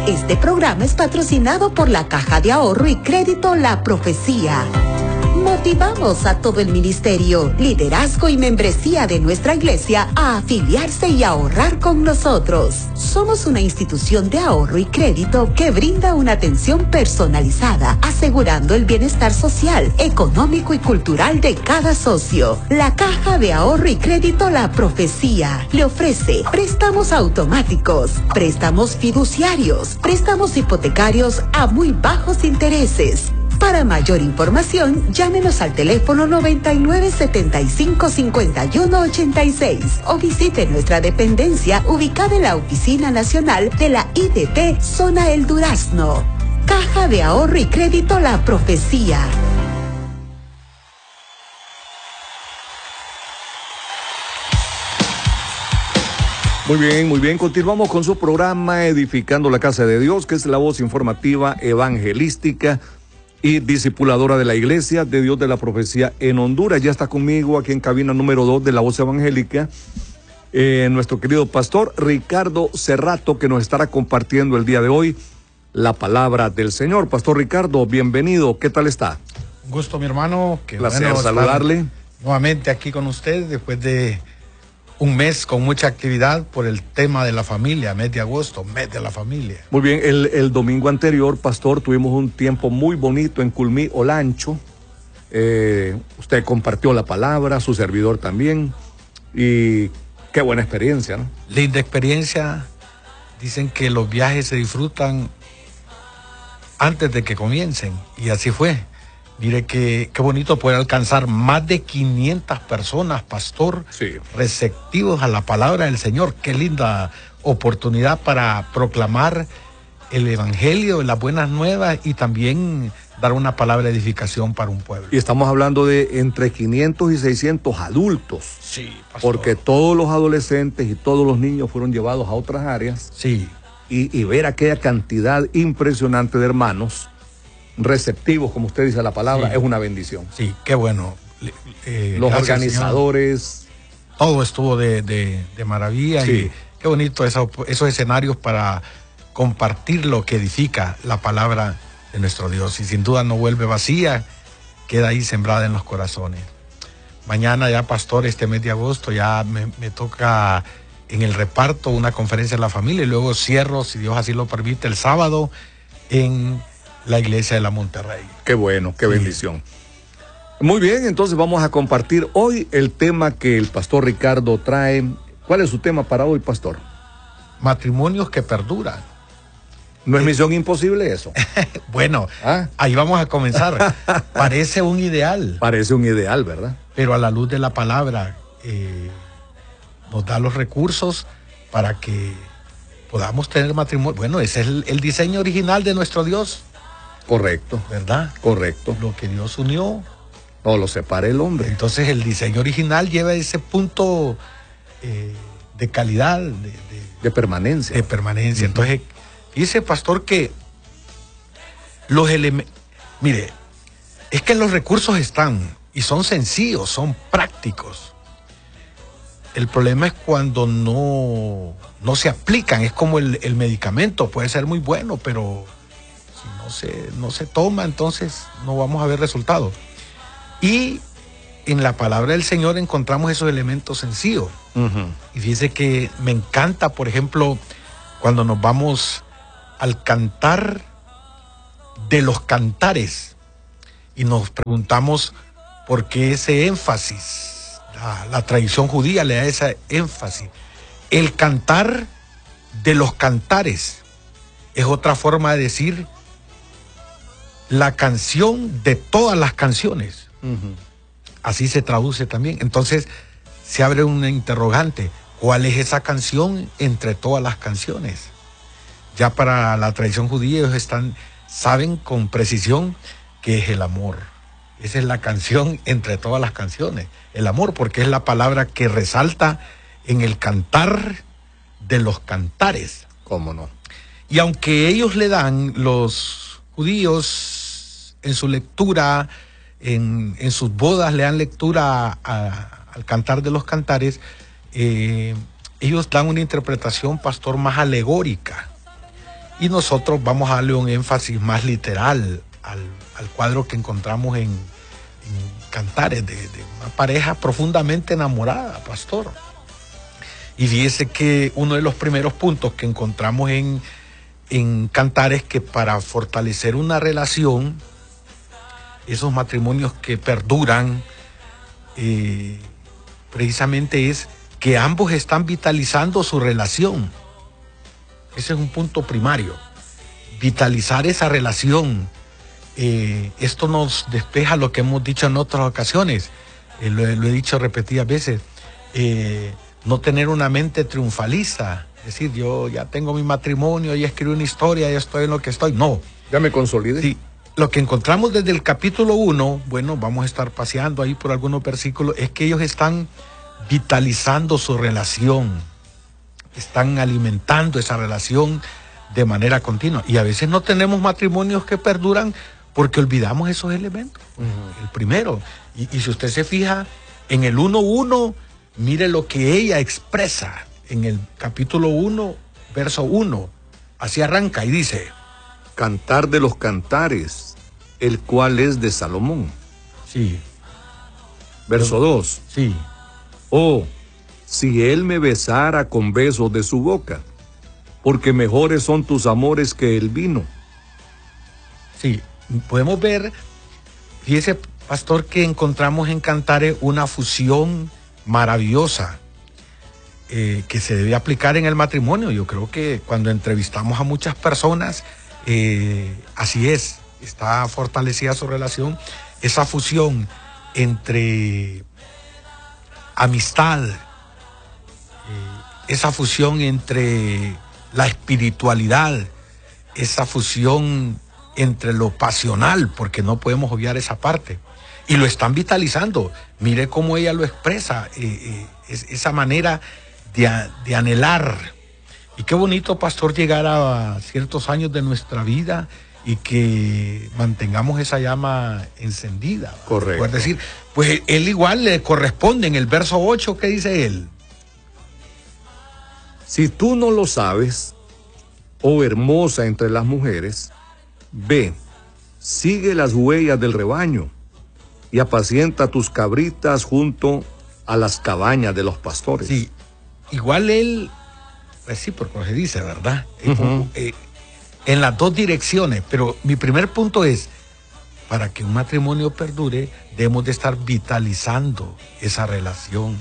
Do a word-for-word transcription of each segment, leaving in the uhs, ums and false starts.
Este programa es patrocinado por la Caja de Ahorro y Crédito La Profecía. Motivamos a todo el ministerio, liderazgo y membresía de nuestra iglesia a afiliarse y ahorrar con nosotros. Somos una institución de ahorro y crédito que brinda una atención personalizada, asegurando el bienestar social, económico y cultural de cada socio. La Caja de Ahorro y Crédito La Profecía le ofrece préstamos automáticos, préstamos fiduciarios, préstamos hipotecarios a muy bajos intereses. Para mayor información, llámenos al teléfono noventa y nueve setenta y cinco cincuenta y uno ochenta y seis o visite nuestra dependencia ubicada en la Oficina Nacional de la I D T Zona El Durazno. Caja de Ahorro y Crédito La Profecía. Muy bien, muy bien. Continuamos con su programa Edificando la Casa de Dios, que es la voz informativa evangelística y discipuladora de la Iglesia de Dios de la Profecía en Honduras. Ya está conmigo aquí en cabina número dos de la voz evangélica, eh, nuestro querido pastor Ricardo Cerrato, que nos estará compartiendo el día de hoy la palabra del Señor. Pastor Ricardo, bienvenido. ¿Qué tal está? Un gusto, mi hermano. Qué placer bueno saludarle. Nuevamente aquí con usted después de un mes con mucha actividad por el tema de la familia, mes de agosto, mes de la familia. Muy bien, el, el domingo anterior, pastor, tuvimos un tiempo muy bonito en Culmí, Olancho. Eh, usted compartió la palabra, su servidor también, y qué buena experiencia, ¿no? Linda experiencia. Dicen que los viajes se disfrutan antes de que comiencen, y así fue. Mire que qué bonito poder alcanzar más de quinientas personas, pastor, sí, receptivos a la palabra del Señor. Qué linda oportunidad para proclamar el evangelio, las buenas nuevas y también dar una palabra de edificación para un pueblo. Y estamos hablando de entre quinientos y seiscientos adultos. Sí, pastor. Porque todos los adolescentes y todos los niños fueron llevados a otras áreas. Sí. Y, y ver aquella cantidad impresionante de hermanos receptivos, como usted dice la palabra, sí, es una bendición. Sí, qué bueno. Eh, Los organizadores. Todo estuvo de, de, de maravilla, sí, y qué bonito esos, esos escenarios para compartir lo que edifica la palabra de nuestro Dios. Y sin duda no vuelve vacía, queda ahí sembrada en los corazones. Mañana ya, pastor, este mes de agosto ya me, me toca en el reparto una conferencia de la familia y luego cierro, si Dios así lo permite, el sábado en la iglesia de la Monterrey. Qué bueno, qué sí, bendición. Muy bien, entonces vamos a compartir hoy el tema que el pastor Ricardo trae. ¿Cuál es su tema para hoy, pastor? Matrimonios que perduran. ¿No es misión imposible eso? Bueno, ¿ah? Ahí vamos a comenzar. Parece un ideal. Parece un ideal, ¿verdad? Pero a la luz de la palabra eh, nos da los recursos para que podamos tener matrimonio. Bueno, ese es el, el diseño original de nuestro Dios. Correcto. ¿Verdad? Correcto. Lo que Dios unió no lo separa el hombre. Entonces el diseño original lleva ese punto eh, de calidad, de, de, de permanencia. De permanencia. Uh-huh. Entonces, dice pastor que los elementos, mire, es que los recursos están y son sencillos, son prácticos. El problema es cuando no, no se aplican. Es como el, el medicamento, puede ser muy bueno, pero si no se, no se toma, entonces no vamos a ver resultados. Y en la palabra del Señor encontramos esos elementos sencillos. Uh-huh. Y fíjese que me encanta, por ejemplo, cuando nos vamos al cantar de los cantares y nos preguntamos por qué ese énfasis. La, la tradición judía le da ese énfasis. El cantar de los cantares es otra forma de decir la canción de todas las canciones. Uh-huh. Así se traduce también. Entonces se abre una interrogante. ¿Cuál es esa canción entre todas las canciones? Ya para la tradición judía ellos están, saben con precisión que es el amor. Esa es la canción entre todas las canciones. El amor, porque es la palabra que resalta en el cantar de los cantares. ¿Cómo no? Y aunque ellos le dan, los judíos, en su lectura, en, en sus bodas, le dan lectura a, a, al cantar de los cantares, eh, ellos dan una interpretación, pastor, más alegórica. Y nosotros vamos a darle un énfasis más literal al, al cuadro que encontramos en, en Cantares, de, de una pareja profundamente enamorada, pastor. Y fíjese que uno de los primeros puntos que encontramos en, en Cantares, que para fortalecer una relación, esos matrimonios que perduran, eh, precisamente es que ambos están vitalizando su relación. Ese es un punto primario. Vitalizar esa relación. Eh, esto nos despeja lo que hemos dicho en otras ocasiones. Eh, lo, lo he dicho repetidas veces. Eh, no tener una mente triunfalista. Es decir, yo ya tengo mi matrimonio, ya escribí una historia, ya estoy en lo que estoy. No. Ya me consolidé. Sí. Lo que encontramos desde el capítulo uno, bueno, vamos a estar paseando ahí por algunos versículos, es que ellos están vitalizando su relación, están alimentando esa relación de manera continua. Y a veces no tenemos matrimonios que perduran porque olvidamos esos elementos. Uh-huh. El primero, y, y si usted se fija en el uno uno, mire lo que ella expresa en el capítulo uno, verso uno, así arranca y dice: Cantar de los cantares, el cual es de Salomón. Sí. Verso dos. Sí. Oh, si él me besara con besos de su boca, porque mejores son tus amores que el vino. Sí, podemos ver, fíjese, pastor, que encontramos en Cantares una fusión maravillosa eh, que se debe aplicar en el matrimonio. Yo creo que cuando entrevistamos a muchas personas, eh, así es, está fortalecida su relación, esa fusión entre amistad, eh, esa fusión entre la espiritualidad, esa fusión entre lo pasional, porque no podemos obviar esa parte, y lo están vitalizando. Mire cómo ella lo expresa, eh, eh, es, esa manera de, de anhelar. Y qué bonito, pastor, llegar a ciertos años de nuestra vida y que mantengamos esa llama encendida. Correcto. Es decir, pues él igual le corresponde en el verso ocho, ¿qué dice él? Si tú no lo sabes, oh hermosa entre las mujeres, ve, sigue las huellas del rebaño y apacienta tus cabritas junto a las cabañas de los pastores. Sí, igual él, recíproco se dice, ¿verdad? Uh-huh. eh, en las dos direcciones, pero mi primer punto es, para que un matrimonio perdure, debemos de estar vitalizando esa relación,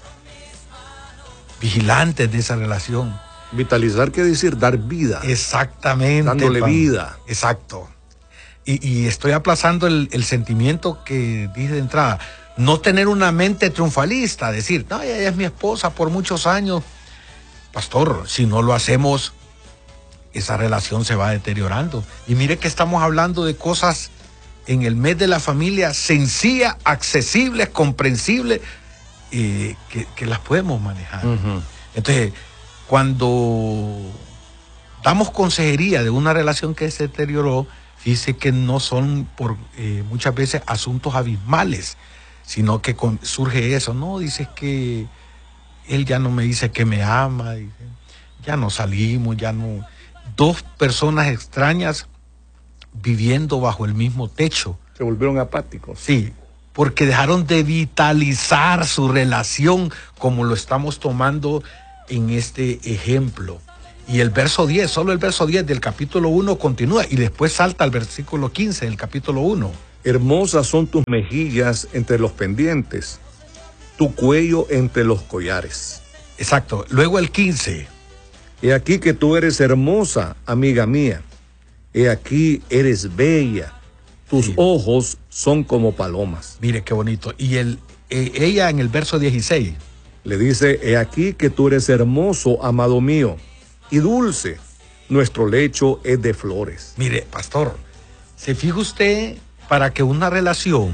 vigilantes de esa relación. Vitalizar quiere decir dar vida. Exactamente. Dándole Pan. vida. Exacto. Y, y estoy aplazando el, el sentimiento que dije de entrada, no tener una mente triunfalista, decir, no, ella es mi esposa por muchos años. Pastor, si no lo hacemos, esa relación se va deteriorando. Y mire que estamos hablando de cosas en el mes de la familia sencillas, accesibles, comprensibles, eh, que, que las podemos manejar. Uh-huh. Entonces, cuando damos consejería de una relación que se deterioró, fíjese que no son por eh, muchas veces asuntos abismales, sino que con, surge eso, no, dices que él ya no me dice que me ama, dice, ya no salimos, ya no... Dos personas extrañas viviendo bajo el mismo techo. Se volvieron apáticos. Sí, porque dejaron de vitalizar su relación como lo estamos tomando en este ejemplo. Y el verso diez, solo el verso diez del capítulo uno continúa y después salta al versículo quince del capítulo uno. Hermosas son tus mejillas entre los pendientes, tu cuello entre los collares. Exacto. Luego el quince. He aquí que tú eres hermosa, amiga mía. He aquí eres bella. Tus sí. ojos son como palomas. Mire qué bonito. Y el, eh, ella en el verso dieciséis. Le dice, he aquí que tú eres hermoso, amado mío, y dulce. Nuestro lecho es de flores. Mire, pastor, ¿se fija usted para que una relación,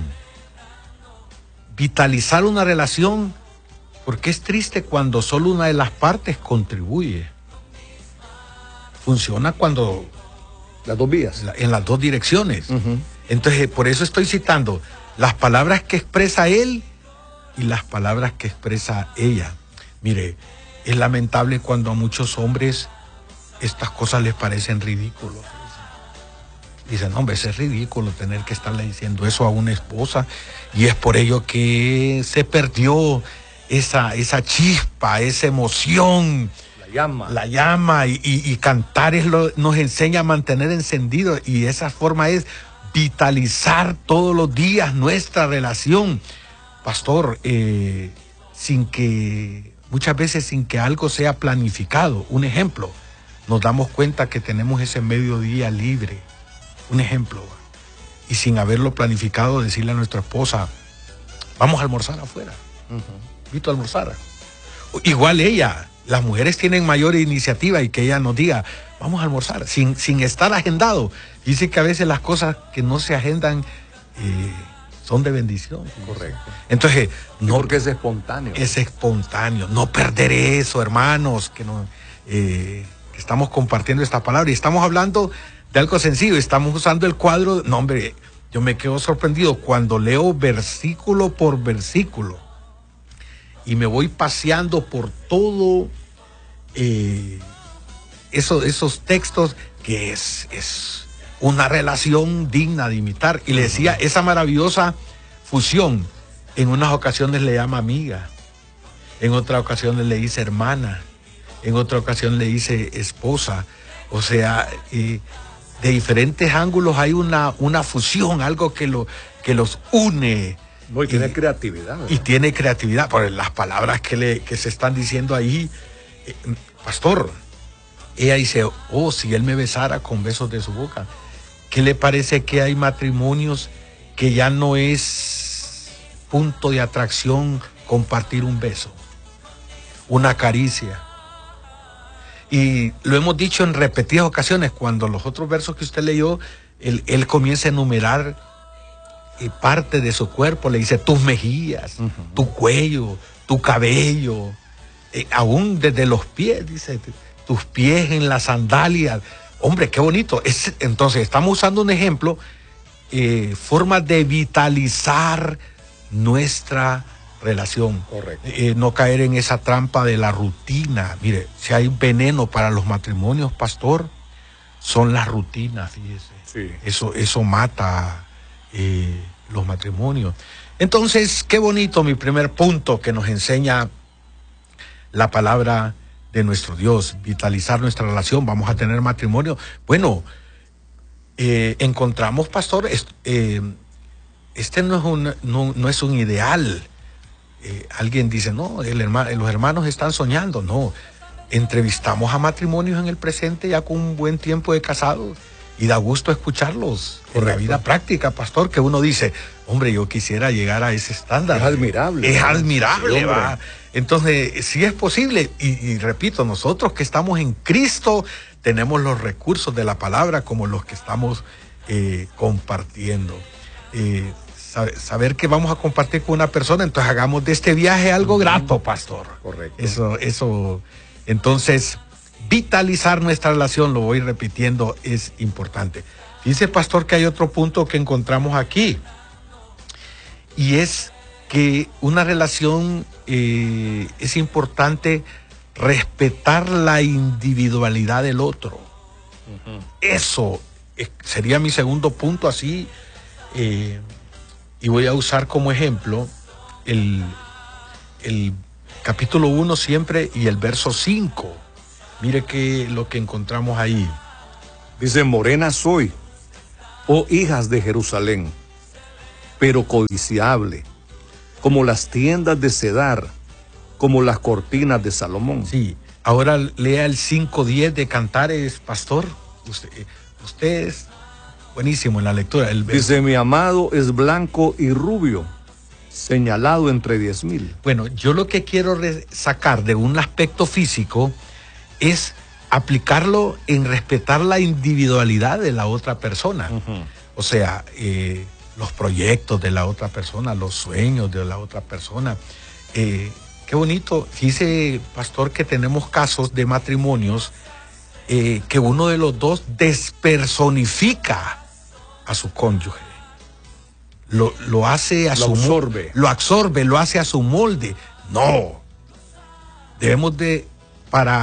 vitalizar una relación, porque es triste cuando solo una de las partes contribuye? Funciona cuando... Las dos vías. En las dos direcciones. Uh-huh. Entonces, por eso estoy citando las palabras que expresa él y las palabras que expresa ella. Mire, es lamentable cuando a muchos hombres estas cosas les parecen ridículos. Dicen, no, hombre, ese es ridículo tener que estarle diciendo eso a una esposa, y es por ello que se perdió esa, esa chispa, esa emoción. La llama. La llama, y, y, y cantar es lo, nos enseña a mantener encendido, y esa forma es vitalizar todos los días nuestra relación. Pastor, eh, sin que, muchas veces sin que algo sea planificado. Un ejemplo, nos damos cuenta que tenemos ese mediodía libre. Un ejemplo, y sin haberlo planificado, decirle a nuestra esposa, vamos a almorzar afuera, uh-huh. invito a almorzar. Igual ella, las mujeres tienen mayor iniciativa, y que ella nos diga, vamos a almorzar, sin, sin estar agendado. Dice que a veces las cosas que no se agendan eh, son de bendición. Correcto. Entonces, no, porque es espontáneo. Es espontáneo, no perder eso, hermanos, que, no, eh, que estamos compartiendo esta palabra, y estamos hablando de algo sencillo. Estamos usando el cuadro. No, hombre, yo me quedo sorprendido cuando leo versículo por versículo y me voy paseando por todo eh, eso, esos textos, que es, es una relación digna de imitar. Y le decía, esa maravillosa fusión, en unas ocasiones le llama amiga, en otras ocasiones le dice hermana, en otra ocasión le dice esposa. O sea, eh, de diferentes ángulos hay una, una fusión, algo que, lo, que los une. No, y tiene y, creatividad. ¿verdad? Y tiene creatividad, por las palabras que, le, que se están diciendo ahí. Eh, pastor, ella dice, oh, si él me besara con besos de su boca. ¿Qué le parece que hay matrimonios que ya no es punto de atracción compartir un beso, una caricia? Y lo hemos dicho en repetidas ocasiones, cuando los otros versos que usted leyó, él, él comienza a enumerar eh, parte de su cuerpo, le dice tus mejillas, uh-huh. tu cuello, tu cabello, eh, aún desde los pies, dice, tus pies en las sandalias. Hombre, qué bonito. Es, entonces, estamos usando un ejemplo, eh, forma de vitalizar nuestra relación. Correcto. Eh, no caer en esa trampa de la rutina. Mire, si hay veneno para los matrimonios, pastor, son las rutinas, fíjese. Sí. Eso, eso mata eh, los matrimonios. Entonces, qué bonito mi primer punto que nos enseña la palabra de nuestro Dios, vitalizar nuestra relación. Vamos a tener matrimonio. Bueno, eh, encontramos, pastor, est- eh, este no es un, no, no es un ideal. Eh, alguien dice, no, el hermano, los hermanos están soñando. No, entrevistamos a matrimonios en el presente ya con un buen tiempo de casados, y da gusto escucharlos. Correcto. En la vida práctica, pastor, que uno dice, hombre, yo quisiera llegar a ese estándar. Es admirable. Es admirable, sí, va. Entonces, sí es posible, y, y repito, nosotros que estamos en Cristo tenemos los recursos de la palabra como los que estamos eh, compartiendo. Eh, saber que vamos a compartir con una persona, entonces hagamos de este viaje algo grato, pastor. Correcto. Eso, eso, entonces, vitalizar nuestra relación, lo voy repitiendo, es importante. Dice, pastor, que hay otro punto que encontramos aquí, y es que una relación eh, es importante respetar la individualidad del otro. Uh-huh. Eso eh, sería mi segundo punto, así, eh, y voy a usar como ejemplo el, el capítulo uno siempre y el verso cinco. Mire que lo que encontramos ahí. Dice, morena soy, oh hijas de Jerusalén, pero codiciable, como las tiendas de Cedar, como las cortinas de Salomón. Sí, ahora lea el cinco diez de Cantares, pastor. Usted, usted es buenísimo en la lectura. El, Dice, mi amado es blanco y rubio, señalado entre diez mil. Bueno, yo lo que quiero sacar de un aspecto físico es aplicarlo en respetar la individualidad de la otra persona. Uh-huh. O sea, eh, los proyectos de la otra persona, los sueños de la otra persona. Eh, qué bonito. Dice, pastor, que tenemos casos de matrimonios eh, que uno de los dos despersonifica a su cónyuge. Lo, lo hace a lo su absorbe. Lo absorbe, lo hace a su molde. No. Debemos de, para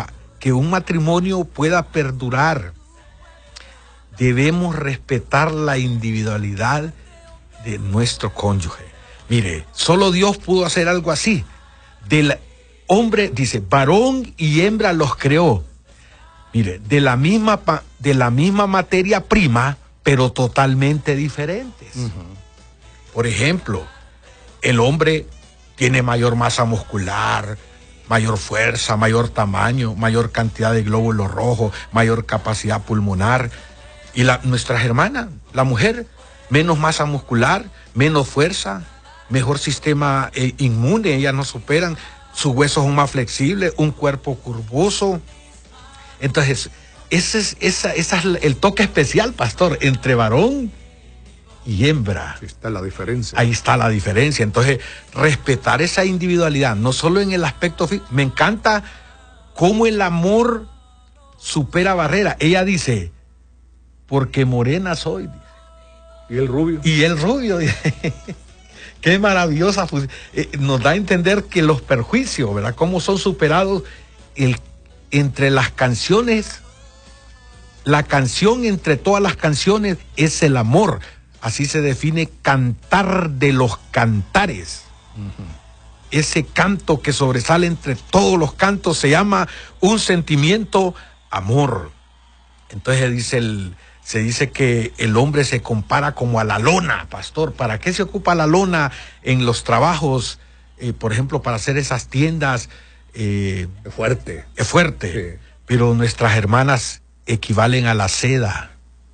que un matrimonio pueda perdurar, debemos respetar la individualidad de nuestro cónyuge. Mire, solo Dios pudo hacer algo así. Del hombre, dice, varón y hembra los creó. Mire, de la misma, de la misma materia prima, pero totalmente diferentes. Uh-huh. Por ejemplo, el hombre tiene mayor masa muscular, mayor fuerza, mayor tamaño, mayor cantidad de glóbulos rojos, mayor capacidad pulmonar. Y la, nuestras hermanas, la mujer, menos masa muscular, menos fuerza, mejor sistema eh, inmune, ellas nos superan, sus huesos son más flexibles, un cuerpo curvoso. Entonces, ese es, esa, esa es el toque especial, pastor, entre varón y hembra. Ahí está la diferencia. Ahí está la diferencia. Entonces, respetar esa individualidad, no solo en el aspecto físico. Me encanta cómo el amor supera barreras. Ella dice, porque morena soy. ¿Y el rubio? Y el rubio, dice. Qué maravillosa. Eh, nos da a entender que los perjuicios, ¿verdad? Cómo son superados el, entre las canciones. La canción entre todas las canciones es el amor. Así se define cantar de los cantares. Uh-huh. Ese canto que sobresale entre todos los cantos se llama un sentimiento amor. Entonces dice el, se dice que el hombre se compara como a la lona, pastor. ¿Para qué se ocupa la lona en los trabajos? Eh, por ejemplo, para hacer esas tiendas. Eh, es fuerte. Es fuerte. Sí. Pero nuestras hermanas equivalen a la seda.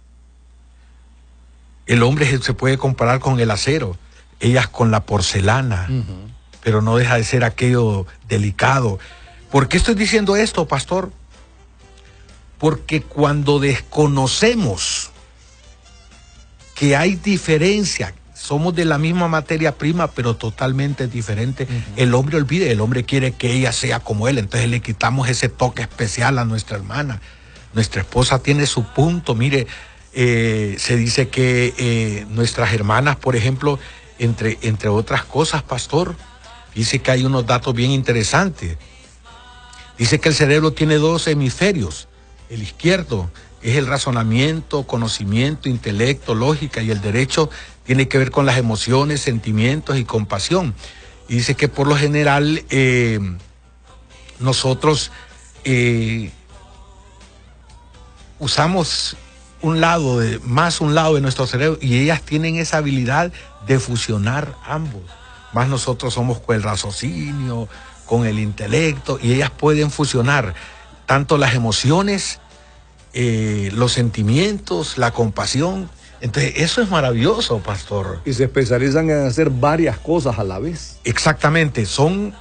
El hombre se puede comparar con el acero, ellas con la porcelana, uh-huh. pero no deja de ser aquello delicado. ¿Por qué estoy diciendo esto, pastor? Porque cuando desconocemos que hay diferencia, somos de la misma materia prima, pero totalmente diferente, uh-huh. el hombre olvida, el hombre quiere que ella sea como él, entonces le quitamos ese toque especial a nuestra hermana. Nuestra esposa tiene su punto, mire, eh, se dice que eh, nuestras hermanas, por ejemplo, entre, entre otras cosas, pastor, dice que hay unos datos bien interesantes. Dice que el cerebro tiene dos hemisferios. El izquierdo es el razonamiento, conocimiento, intelecto, lógica, y el derecho tiene que ver con las emociones, sentimientos y compasión. Y dice que por lo general eh, nosotros eh, usamos un lado, de, más un lado de nuestro cerebro, y ellas tienen esa habilidad de fusionar ambos. Más nosotros somos con el raciocinio, con el intelecto, y ellas pueden fusionar tanto las emociones, eh, los sentimientos, la compasión. Entonces, eso es maravilloso, pastor. Y se especializan en hacer varias cosas a la vez. Exactamente, son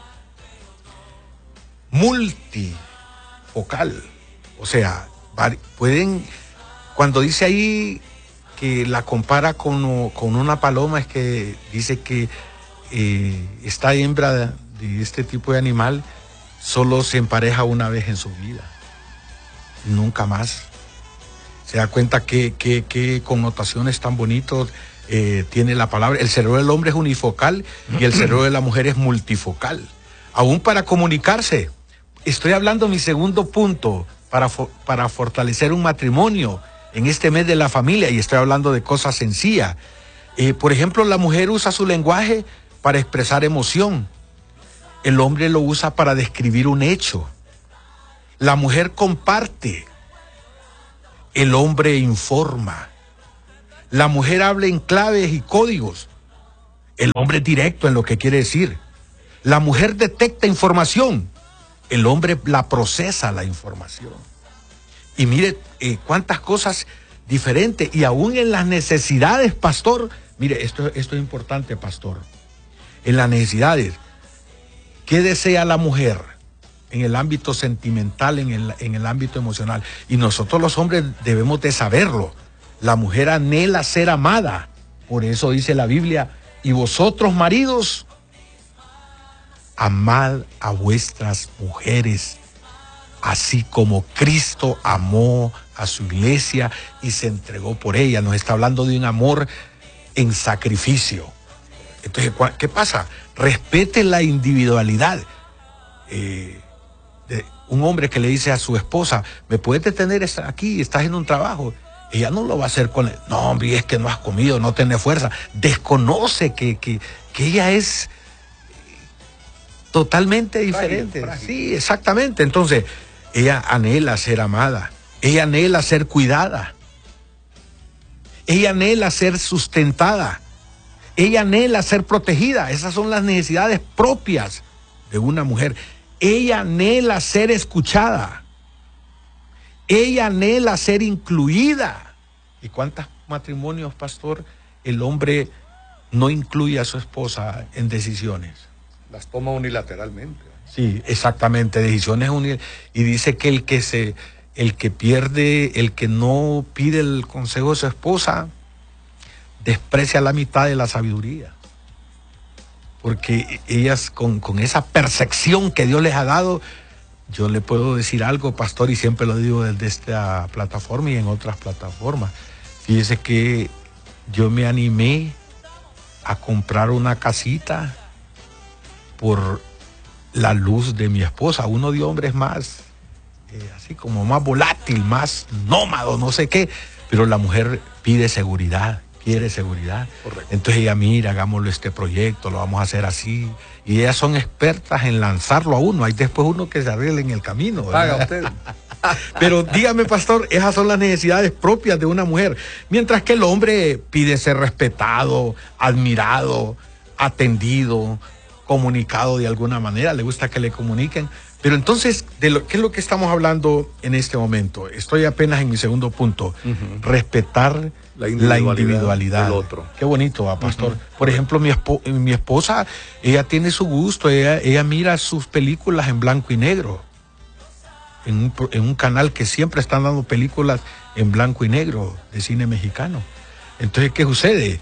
multifocal. O sea, pueden, cuando dice ahí que la compara con, con una paloma, es que dice que eh, esta hembra de, de este tipo de animal solo se empareja una vez en su vida, nunca más. Se da cuenta que, que, que connotaciones tan bonitos eh, tiene la palabra. El cerebro del hombre es unifocal y el cerebro de la mujer es multifocal. Aún para comunicarse. Estoy hablando de mi segundo punto para, para fortalecer un matrimonio en este mes de la familia, y estoy hablando de cosas sencillas. Eh, por ejemplo, la mujer usa su lenguaje para expresar emoción. El hombre lo usa para describir un hecho. La mujer comparte. El hombre informa. La mujer habla en claves y códigos. El hombre es directo en lo que quiere decir. La mujer detecta información. El hombre la procesa la información. Y mire eh, cuántas cosas diferentes. Y aún en las necesidades, pastor. Mire, esto, esto es importante, pastor. En las necesidades. ¿Qué desea la mujer? En el ámbito sentimental, en el, en el ámbito emocional. Y nosotros los hombres debemos de saberlo. La mujer anhela ser amada. Por eso dice la Biblia, y vosotros, maridos, amad a vuestras mujeres, así como Cristo amó a su iglesia y se entregó por ella. Nos está hablando de un amor en sacrificio. Entonces, ¿qué pasa? Respete la individualidad. Eh, De, un hombre que le dice a su esposa, ¿me puedes detener aquí? Estás en un trabajo. Ella no lo va a hacer con él. No, hombre, es que no has comido, no tenés fuerza. Desconoce que, que, que ella es totalmente diferente. Frágil, frágil. Sí, exactamente. Entonces, ella anhela ser amada. Ella anhela ser cuidada. Ella anhela ser sustentada. Ella anhela ser protegida. Esas son las necesidades propias de una mujer. Ella anhela ser escuchada. Ella anhela ser incluida. ¿Y cuántos matrimonios, pastor, el hombre no incluye a su esposa en decisiones? Las toma unilateralmente. Sí, exactamente, decisiones unilaterales. Y dice que el que se, el que pierde, el que no pide el consejo de su esposa, desprecia la mitad de la sabiduría. Porque ellas con, con esa percepción que Dios les ha dado, yo le puedo decir algo, pastor, y siempre lo digo desde esta plataforma y en otras plataformas. Fíjese que yo me animé a comprar una casita por la luz de mi esposa. Uno de hombres más, eh, así como más volátil, más nómado, no sé qué, pero la mujer pide seguridad. Quiere seguridad. Correcto. Entonces ella, mira, hagámoslo este proyecto, lo vamos a hacer así. Y ellas son expertas en lanzarlo a uno. Hay después uno que se arregle en el camino. Haga usted. Pero dígame, pastor, esas son las necesidades propias de una mujer. Mientras que el hombre pide ser respetado, admirado, atendido, comunicado de alguna manera. Le gusta que le comuniquen. Pero entonces, ¿de lo, qué es lo que estamos hablando en este momento? Estoy apenas en mi segundo punto. Uh-huh. Respetar la individualidad, la individualidad del otro. Qué bonito, ¿va, pastor? Uh-huh. Por ejemplo, mi, espo, mi esposa, ella tiene su gusto, ella, ella mira sus películas en blanco y negro. En un, en un canal que siempre están dando películas en blanco y negro de cine mexicano. Entonces, ¿qué sucede?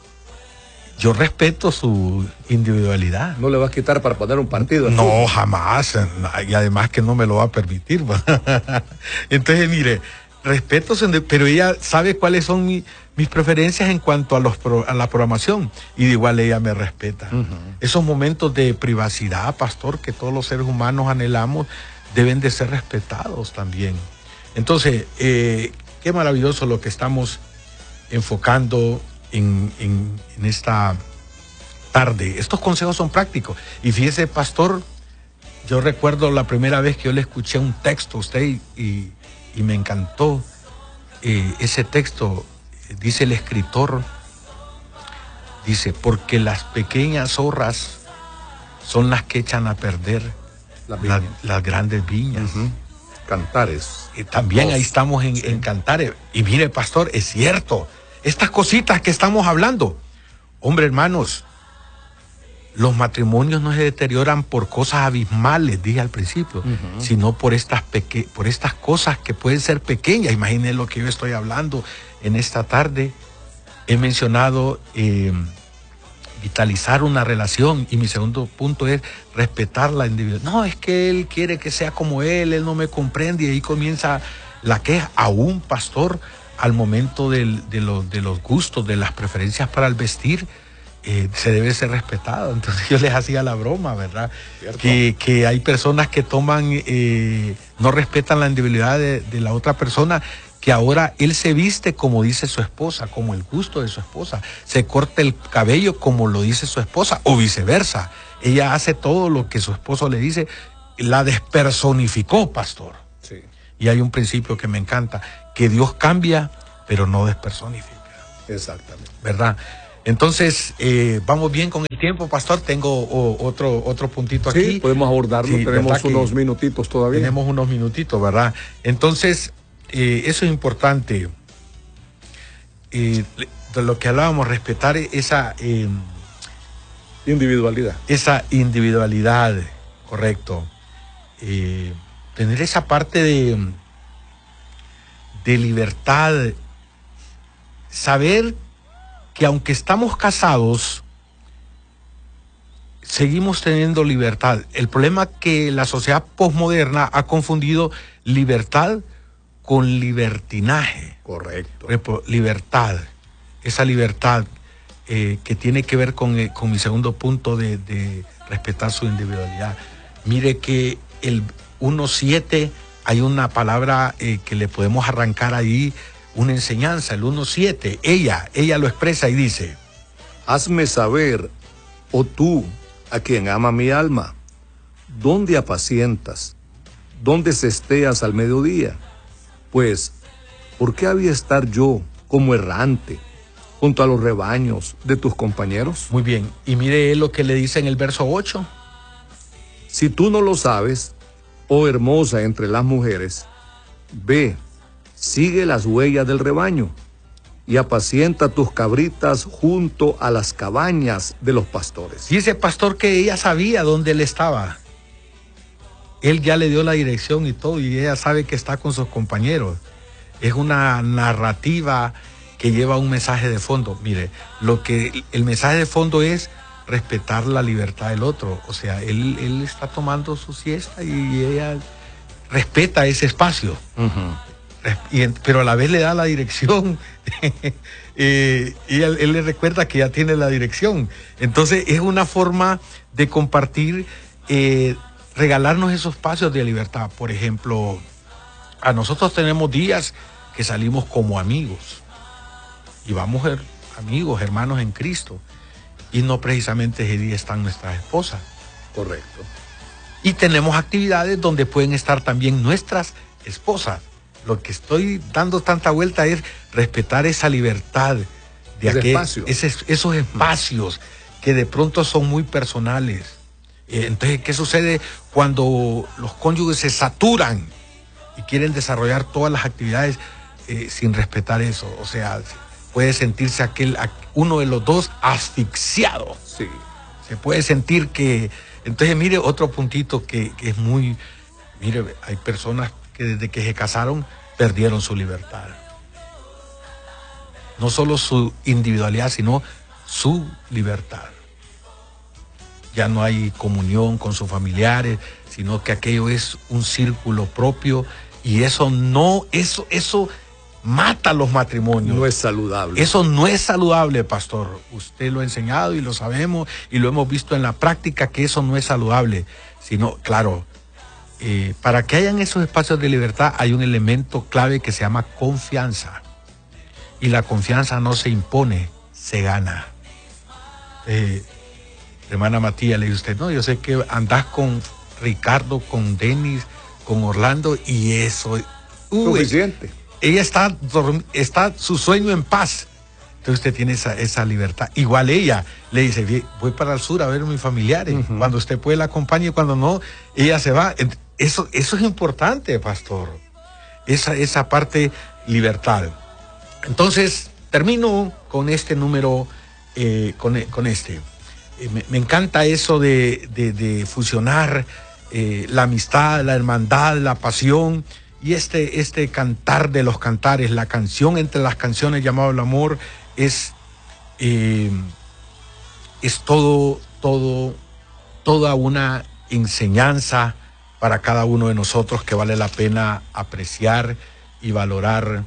Yo respeto su individualidad. ¿No le vas a quitar para poner un partido? No, jamás. Y además que no me lo va a permitir. Entonces, mire, respeto, pero ella sabe cuáles son mi, mis preferencias en cuanto a, los, a la programación. Y de igual ella me respeta. Uh-huh. Esos momentos de privacidad, pastor, que todos los seres humanos anhelamos, deben de ser respetados también. Entonces, eh, qué maravilloso lo que estamos enfocando En, en, en esta tarde. Estos consejos son prácticos. Y fíjese, pastor, yo recuerdo la primera vez que yo le escuché un texto a usted y, y, y me encantó eh, ese texto. Dice el escritor, dice, porque las pequeñas zorras son las que echan a perder la la, las grandes viñas. Uh-huh. Cantares. Y también ahí estamos en, sí. en Cantares. Y mire, pastor, es cierto. Estas cositas que estamos hablando, hombre, hermanos, los matrimonios no se deterioran por cosas abismales, dije al principio, uh-huh. sino por estas, peque- por estas cosas que pueden ser pequeñas. Imaginen lo que yo estoy hablando en esta tarde. He mencionado eh, vitalizar una relación y mi segundo punto es respetar la individualidad. No, es que él quiere que sea como él, él no me comprende y ahí comienza la queja. Aún, pastor, al momento del, de, los, de los gustos, de las preferencias para el vestir, eh, se debe ser respetado. Entonces yo les hacía la broma, ¿verdad? Que, que hay personas que toman, eh, no respetan la individualidad de, de la otra persona, que ahora él se viste como dice su esposa, como el gusto de su esposa, se corta el cabello como lo dice su esposa, o viceversa. Ella hace todo lo que su esposo le dice, la despersonificó, pastor. Sí. Y hay un principio que me encanta, que Dios cambia, pero no despersonifica. Exactamente. ¿Verdad? Entonces, eh, vamos bien con el tiempo, pastor. Tengo o, otro, otro puntito sí, aquí. Sí, podemos abordarlo. Sí, tenemos unos minutitos todavía. Tenemos unos minutitos, ¿verdad? Entonces, eh, eso es importante. Eh, de lo que hablábamos, respetar esa... Eh, individualidad. Esa individualidad, correcto. Eh, tener esa parte de... de libertad, saber que aunque estamos casados, seguimos teniendo libertad. El problema es que la sociedad posmoderna ha confundido libertad con libertinaje. Correcto. Libertad, esa libertad eh, que tiene que ver con, eh, con mi segundo punto de, de respetar su individualidad. Mire que el uno siete, hay una palabra eh, que le podemos arrancar ahí, una enseñanza, el uno siete, ella, ella lo expresa y dice: hazme saber, oh tú, a quien ama mi alma, ¿dónde apacientas? ¿Dónde cesteas al mediodía? Pues, ¿por qué había estar yo como errante junto a los rebaños de tus compañeros? Muy bien, y mire lo que le dice en el verso ocho. Si tú no lo sabes, oh hermosa entre las mujeres, ve, sigue las huellas del rebaño y apacienta tus cabritas junto a las cabañas de los pastores. Dice pastor que ella sabía dónde él estaba. Él ya le dio la dirección y todo, y ella sabe que está con sus compañeros. Es una narrativa que lleva un mensaje de fondo. Mire, lo que el mensaje de fondo es respetar la libertad del otro. O sea, él, él está tomando su siesta y ella respeta ese espacio. Uh-huh. Y, pero a la vez le da la dirección. eh, y él, él le recuerda que ya tiene la dirección. Entonces es una forma de compartir, eh, regalarnos esos espacios de libertad. Por ejemplo, a nosotros tenemos días que salimos como amigos y vamos a ser amigos, hermanos en Cristo, y no precisamente ese día están nuestras esposas. Correcto. Y tenemos actividades donde pueden estar también nuestras esposas. Lo que estoy dando tanta vuelta es respetar esa libertad de ese aquel, espacio. Ese, esos espacios que de pronto son muy personales. Entonces, ¿qué sucede cuando los cónyuges se saturan y quieren desarrollar todas las actividades eh, sin respetar eso? O sea, puede sentirse aquel, uno de los dos asfixiado. Sí. Se puede sentir que... Entonces, mire, otro puntito que, que es muy... Mire, hay personas que desde que se casaron perdieron su libertad. No solo su individualidad, sino su libertad. Ya no hay comunión con sus familiares, sino que aquello es un círculo propio, y eso no, eso, eso mata los matrimonios. No es saludable. Eso no es saludable, pastor. Usted lo ha enseñado y lo sabemos y lo hemos visto en la práctica, que eso no es saludable. Sino, claro, eh, para que hayan esos espacios de libertad hay un elemento clave que se llama confianza. Y la confianza no se impone, se gana. Eh, Hermana Matías, le dice usted, no, yo sé que andás con Ricardo, con Denis, con Orlando, y eso... Uh, suficiente. Ella está, está su sueño en paz. Entonces usted tiene esa, esa libertad. Igual ella le dice, voy para el sur a ver a mis familiares. Uh-huh. Cuando usted puede la acompaña y cuando no, ella se va. Eso, eso es importante, pastor. Esa, esa parte, libertad. Entonces, termino con este número, eh, con, con este. Eh, me, me encanta eso de, de, de fusionar eh, la amistad, la hermandad, la pasión y este, este cantar de los cantares, la canción entre las canciones llamado el amor es, eh, es todo, todo, toda una enseñanza para cada uno de nosotros que vale la pena apreciar y valorar.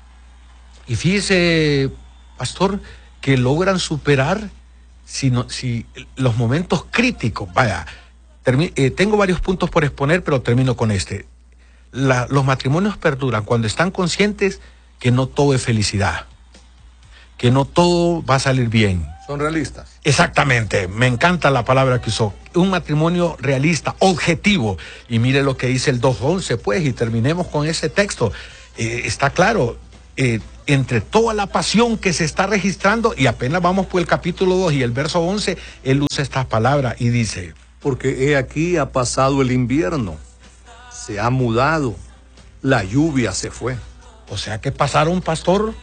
Y fíjese, pastor, que logran superar si, no, si los momentos críticos. Vaya, termi- eh, tengo varios puntos por exponer, pero termino con este. La, los matrimonios perduran cuando están conscientes que no todo es felicidad, que no todo va a salir bien. Son realistas. Exactamente, me encanta la palabra que usó. Un matrimonio realista, objetivo. Y mire lo que dice el dos once, pues, y terminemos con ese texto. Eh, está claro, eh, entre toda la pasión que se está registrando, y apenas vamos por el capítulo dos y el verso once, él usa estas palabras y dice: porque he aquí ha pasado el invierno, se ha mudado, la lluvia se fue. O sea que pasaron, pastor,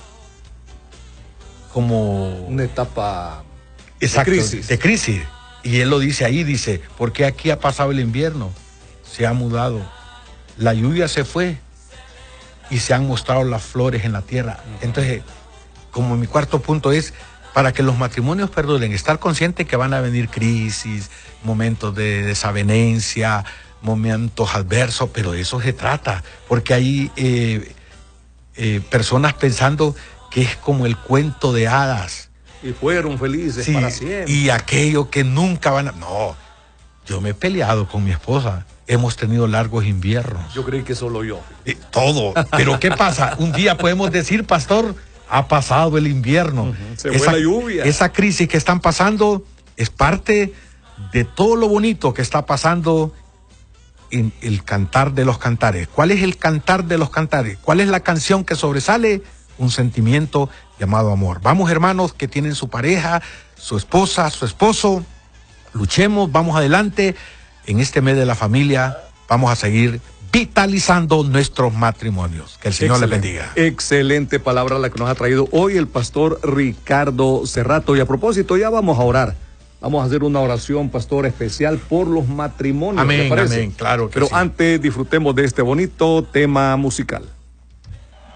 como una etapa exacto, de crisis. de crisis. Y él lo dice ahí, dice, porque aquí ha pasado el invierno, se ha mudado, la lluvia se fue y se han mostrado las flores en la tierra. Entonces, como mi cuarto punto es, para que los matrimonios perduren, estar conscientes que van a venir crisis, momentos de desavenencia, momentos adversos, pero de eso se trata, porque hay eh, eh, personas pensando que es como el cuento de hadas. Y fueron felices sí, para siempre. Y aquello que nunca van a... No, yo me he peleado con mi esposa hemos tenido largos inviernos. Yo creí que solo yo. Eh, todo. Pero ¿qué pasa? Un día podemos decir, pastor, ha pasado el invierno. Uh-huh. Se fue esa, la lluvia. Esa crisis que están pasando es parte de todo lo bonito que está pasando en el cantar de los cantares. ¿Cuál es el cantar de los cantares? ¿Cuál es la canción que sobresale? Un sentimiento llamado amor. Vamos, hermanos que tienen su pareja, su esposa, su esposo, luchemos, vamos adelante. En este mes de la familia vamos a seguir vitalizando nuestros matrimonios. Que el Señor les bendiga. Excelente palabra la que nos ha traído hoy el pastor Ricardo Cerrato. Y a propósito, ya vamos a orar. Vamos a hacer una oración, pastor, especial por los matrimonios. Amén, amén, claro que Pero sí. antes disfrutemos de este bonito tema musical.